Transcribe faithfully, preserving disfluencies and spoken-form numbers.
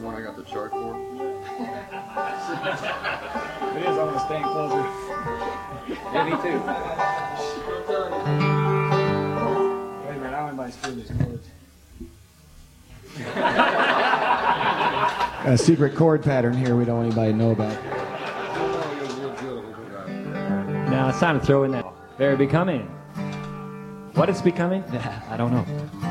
when I got the chalkboard? It is. I want to stand closer. Yeah, me too. Wait a minute. I don't want anybody steal these chords. A secret chord pattern here we don't want anybody to know about. Now it's time to throw in that very becoming. What is becoming? I don't know.